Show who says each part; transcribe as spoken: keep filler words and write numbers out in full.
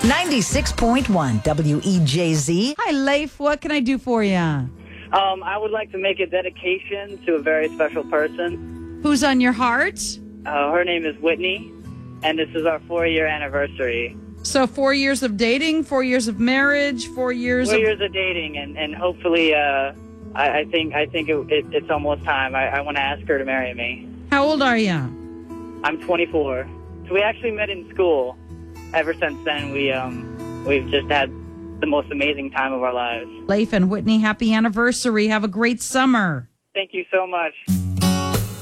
Speaker 1: ninety-six point one W E J Z.
Speaker 2: Hi, Leif. What can I do for you?
Speaker 3: Um, I would like to make a dedication to a very special person.
Speaker 2: Who's on your heart?
Speaker 3: Uh, her name is Whitney, and this is our four-year anniversary.
Speaker 2: So four years of dating, four years of marriage, four years
Speaker 3: Four
Speaker 2: of...
Speaker 3: years of dating, and, and hopefully, uh, I, I think I think it, it, it's almost time. I, I want to ask her to marry me.
Speaker 2: How old are you?
Speaker 3: I'm twenty-four. So we actually met in school. Ever since then, we, um, we've just had the most amazing time of our lives.
Speaker 2: Leif and Whitney, happy anniversary. Have a great summer.
Speaker 3: Thank you so much.